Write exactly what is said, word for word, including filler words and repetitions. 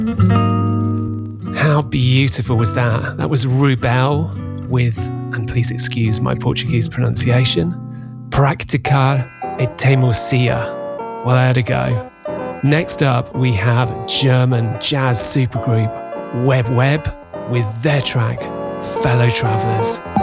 How beautiful was that? That was Rubel with, and please excuse my Portuguese pronunciation, Practicar e Teimosia. Well, there to go. Next up, we have German jazz supergroup Web Web with their track Fellow Travelers.